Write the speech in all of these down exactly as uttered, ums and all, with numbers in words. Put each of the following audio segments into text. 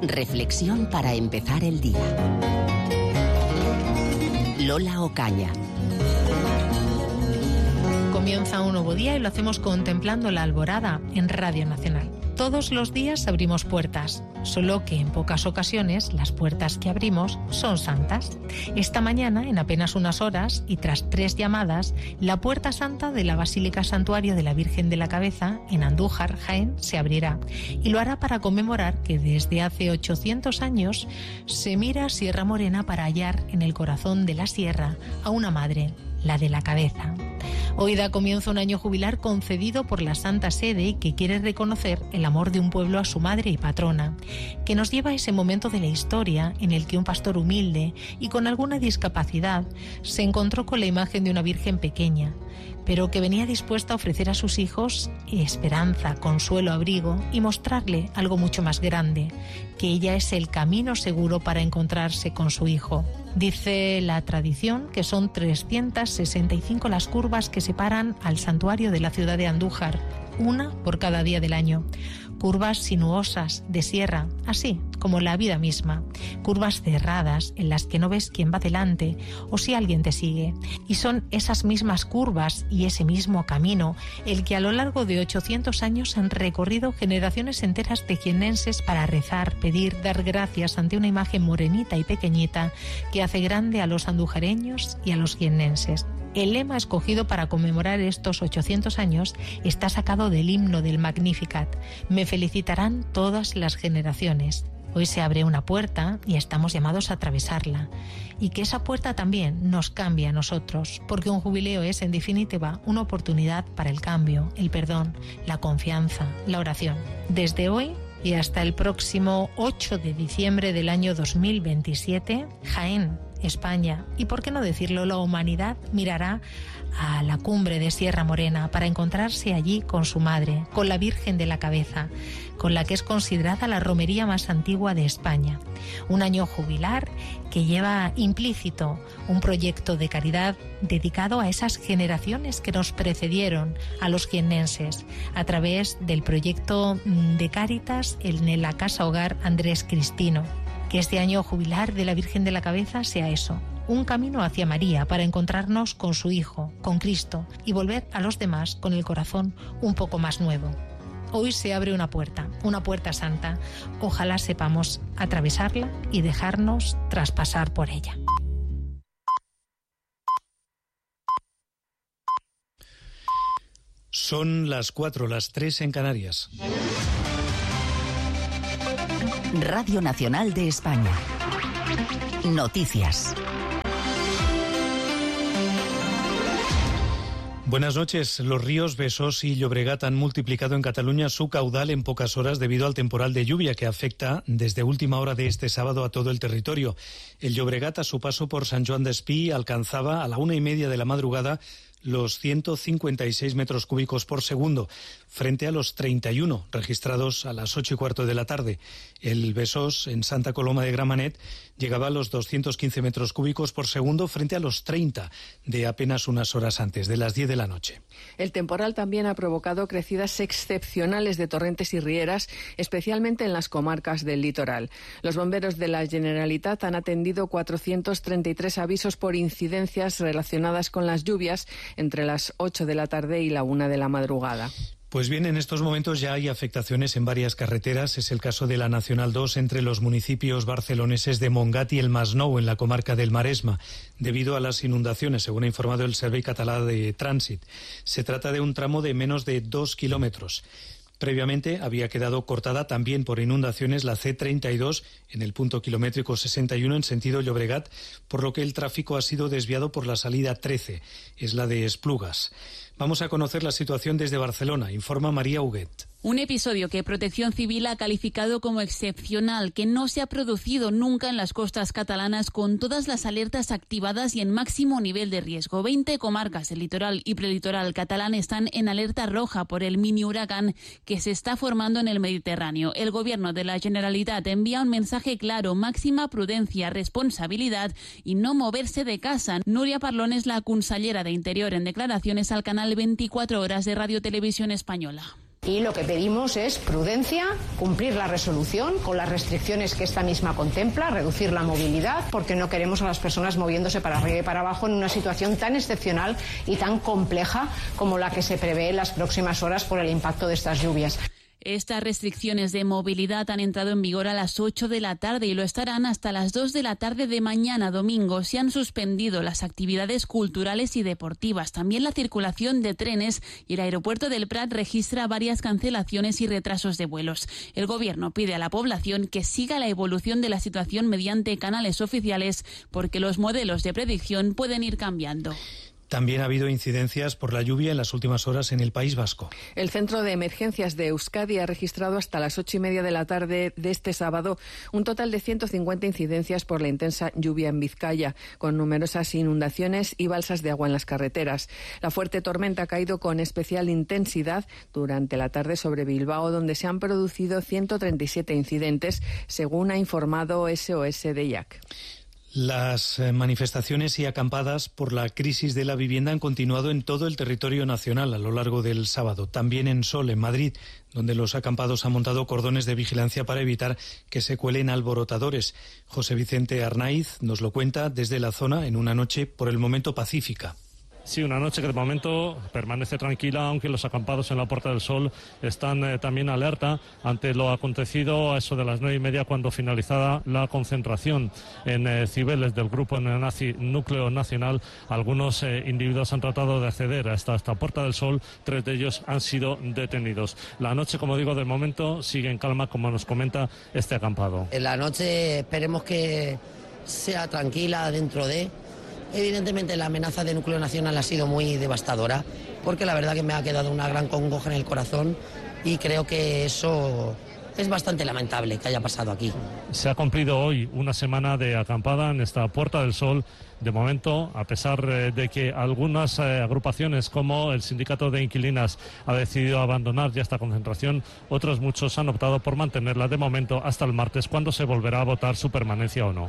Reflexión para empezar el día. Lola Ocaña. Comienza un nuevo día y lo hacemos contemplando la alborada en Radio Nacional. Todos los días abrimos puertas, solo que en pocas ocasiones las puertas que abrimos son santas. Esta mañana, en apenas unas horas y tras tres llamadas, la puerta santa de la Basílica Santuario de la Virgen de la Cabeza, en Andújar, Jaén, se abrirá. Y lo hará para conmemorar que desde hace ochocientos años se mira Sierra Morena para hallar en el corazón de la sierra a una madre, la de la Cabeza. Hoy da comienzo un año jubilar concedido por la Santa Sede que quiere reconocer el amor de un pueblo a su madre y patrona, que nos lleva a ese momento de la historia en el que un pastor humilde y con alguna discapacidad se encontró con la imagen de una virgen pequeña, pero que venía dispuesta a ofrecer a sus hijos esperanza, consuelo, abrigo y mostrarle algo mucho más grande, que ella es el camino seguro para encontrarse con su hijo. Dice la tradición que son trescientas sesenta y cinco las curvas que separan al santuario de la ciudad de Andújar, una por cada día del año. Curvas sinuosas, de sierra, así como la vida misma. Curvas cerradas en las que no ves quién va delante o si alguien te sigue. Y son esas mismas curvas y ese mismo camino el que a lo largo de ochocientos años han recorrido generaciones enteras de jiennenses para rezar, pedir, dar gracias ante una imagen morenita y pequeñita que hace grande a los andujareños y a los jiennenses. El lema escogido para conmemorar estos ochocientos años está sacado del himno del Magnificat. Me felicitarán todas las generaciones. Hoy se abre una puerta y estamos llamados a atravesarla. Y que esa puerta también nos cambie a nosotros, porque un jubileo es, en definitiva, una oportunidad para el cambio, el perdón, la confianza, la oración. Desde hoy y hasta el próximo ocho de diciembre del año dos mil veintisiete, Jaén, España, y por qué no decirlo, la humanidad mirará a la cumbre de Sierra Morena para encontrarse allí con su madre, con la Virgen de la Cabeza, con la que es considerada la romería más antigua de España. Un año jubilar que lleva implícito un proyecto de caridad dedicado a esas generaciones que nos precedieron, a los jiennenses, a través del proyecto de Cáritas en la Casa Hogar Andrés Cristino. Que este año jubilar de la Virgen de la Cabeza sea eso, un camino hacia María para encontrarnos con su Hijo, con Cristo, y volver a los demás con el corazón un poco más nuevo. Hoy se abre una puerta, una puerta santa. Ojalá sepamos atravesarla y dejarnos traspasar por ella. Son las cuatro, las tres en Canarias. Radio Nacional de España. Noticias. Buenas noches. Los ríos Besós y Llobregat han multiplicado en Cataluña su caudal en pocas horas debido al temporal de lluvia que afecta desde última hora de este sábado a todo el territorio. El Llobregat, a su paso por Sant Joan d'Espí, alcanzaba a la una y media de la madrugada los ciento cincuenta y seis metros cúbicos por segundo, frente a los treinta y uno registrados a las ocho y cuarto de la tarde. El Besós, en Santa Coloma de Gramenet, llegaba a los doscientos quince metros cúbicos por segundo, frente a los treinta de apenas unas horas antes, de las diez de la noche. El temporal también ha provocado crecidas excepcionales de torrentes y rieras, especialmente en las comarcas del litoral. Los bomberos de la Generalitat han atendido cuatrocientos treinta y tres avisos por incidencias relacionadas con las lluvias entre las ocho de la tarde y la una de la madrugada. Pues bien, en estos momentos ya hay afectaciones en varias carreteras. Es el caso de la Nacional dos entre los municipios barceloneses de Montgat y el Masnou, en la comarca del Maresma, debido a las inundaciones, según ha informado el Servei Català de Trànsit. Se trata de un tramo de menos de dos kilómetros. Previamente había quedado cortada también por inundaciones la ce treinta y dos en el punto kilométrico sesenta y uno en sentido Llobregat, por lo que el tráfico ha sido desviado por la salida trece, es la de Esplugas. Vamos a conocer la situación desde Barcelona, informa María Huguet. Un episodio que Protección Civil ha calificado como excepcional, que no se ha producido nunca en las costas catalanas, con todas las alertas activadas y en máximo nivel de riesgo. veinte comarcas, el litoral y prelitoral catalán, están en alerta roja por el mini huracán que se está formando en el Mediterráneo. El Gobierno de la Generalitat envía un mensaje claro: máxima prudencia, responsabilidad y no moverse de casa. Núria Parlon es la consellera de Interior en declaraciones al canal veinticuatro horas de Radio Televisión Española. Y lo que pedimos es prudencia, cumplir la resolución con las restricciones que esta misma contempla, reducir la movilidad, porque no queremos a las personas moviéndose para arriba y para abajo en una situación tan excepcional y tan compleja como la que se prevé en las próximas horas por el impacto de estas lluvias. Estas restricciones de movilidad han entrado en vigor a las ocho de la tarde y lo estarán hasta las dos de la tarde de mañana domingo. Se han suspendido las actividades culturales y deportivas, también la circulación de trenes, y el aeropuerto del Prat registra varias cancelaciones y retrasos de vuelos. El Gobierno pide a la población que siga la evolución de la situación mediante canales oficiales, porque los modelos de predicción pueden ir cambiando. También ha habido incidencias por la lluvia en las últimas horas en el País Vasco. El Centro de Emergencias de Euskadi ha registrado hasta las ocho y media de la tarde de este sábado un total de ciento cincuenta incidencias por la intensa lluvia en Vizcaya, con numerosas inundaciones y balsas de agua en las carreteras. La fuerte tormenta ha caído con especial intensidad durante la tarde sobre Bilbao, donde se han producido ciento treinta y siete incidentes, según ha informado S O S de I A C. Las manifestaciones y acampadas por la crisis de la vivienda han continuado en todo el territorio nacional a lo largo del sábado. También en Sol, en Madrid, donde los acampados han montado cordones de vigilancia para evitar que se cuelen alborotadores. José Vicente Arnaiz nos lo cuenta desde la zona en una noche por el momento pacífica. Sí, una noche que de momento permanece tranquila, aunque los acampados en la Puerta del Sol están eh, también alerta ante lo acontecido a eso de las nueve y media, cuando finalizada la concentración en eh, Cibeles del grupo neonazi Núcleo Nacional. Algunos eh, individuos han tratado de acceder a esta, esta Puerta del Sol, tres de ellos han sido detenidos. La noche, como digo, de momento sigue en calma, como nos comenta este acampado. En la noche esperemos que sea tranquila dentro de... Evidentemente la amenaza de Núcleo Nacional ha sido muy devastadora, porque la verdad que me ha quedado una gran congoja en el corazón y creo que eso es bastante lamentable que haya pasado aquí. Se ha cumplido hoy una semana de acampada en esta Puerta del Sol. De momento, a pesar de que algunas eh, agrupaciones como el Sindicato de Inquilinas ha decidido abandonar ya esta concentración, otros muchos han optado por mantenerla de momento hasta el martes, cuando se volverá a votar su permanencia o no.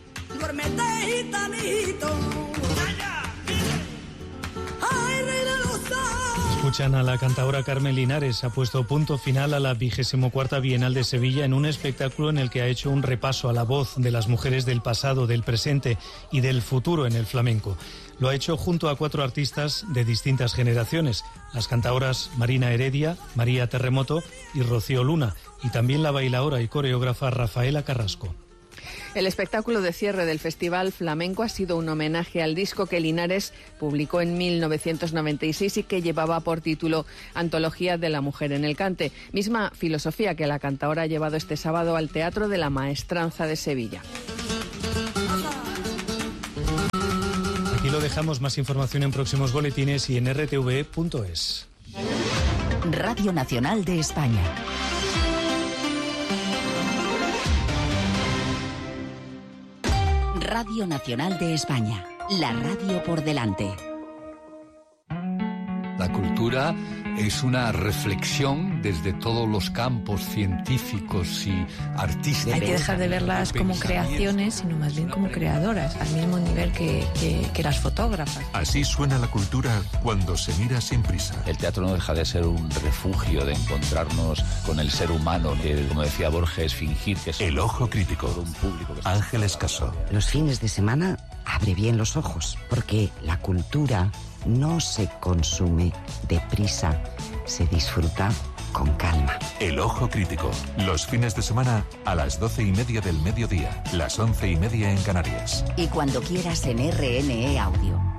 Escuchan a la cantadora Carmen Linares. Ha puesto punto final a la vigésimo cuarta Bienal de Sevilla en un espectáculo en el que ha hecho un repaso a la voz de las mujeres del pasado, del presente y del futuro en el flamenco. Lo ha hecho junto a cuatro artistas de distintas generaciones, las cantadoras Marina Heredia, María Terremoto y Rocío Luna, y también la bailaora y coreógrafa Rafaela Carrasco. El espectáculo de cierre del Festival Flamenco ha sido un homenaje al disco que Linares publicó en mil novecientos noventa y seis y que llevaba por título Antología de la Mujer en el Cante, misma filosofía que la cantadora ha llevado este sábado al Teatro de la Maestranza de Sevilla. Aquí lo dejamos. Más información en próximos boletines y en r t v punto es. Radio Nacional de España. Radio Nacional de España, la radio por delante. La cultura es una reflexión desde todos los campos científicos y artísticos. Hay que dejar de verlas como creaciones, sino más bien como creadoras, al mismo nivel que, que, que las fotógrafas. Así suena la cultura cuando se mira sin prisa. El teatro no deja de ser un refugio, de encontrarnos con el ser humano, que, como decía Borges, fingir que es El Ojo Crítico, un público. Que Ángeles Caso. Los fines de semana abre bien los ojos, porque la cultura no se consume deprisa, se disfruta con calma. El Ojo Crítico, los fines de semana a las doce y media del mediodía, las once y media en Canarias. Y cuando quieras en R N E Audio.